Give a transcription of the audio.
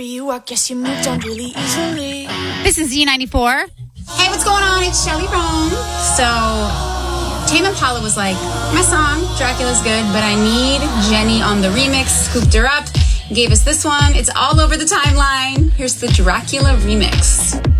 you. I guess you moved on really easily. This is Z94. Hey, what's going on? It's Shelly Rome. So, Tame Impala was like, my song, Dracula's good, but I need Jenny on the remix. Scooped her up, gave us this one. It's all over the timeline. Here's the Dracula remix.